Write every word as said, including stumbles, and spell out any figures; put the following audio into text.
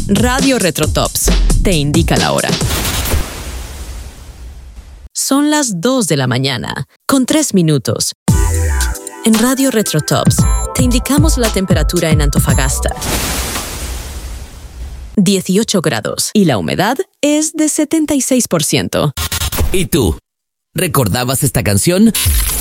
Radio Retrotops te indica la hora. Son las dos de la mañana, con tres minutos. En Radio Retrotops te indicamos la temperatura en Antofagasta. dieciocho grados y la humedad es de setenta y seis por ciento. ¿Y tú? ¿Recordabas esta canción?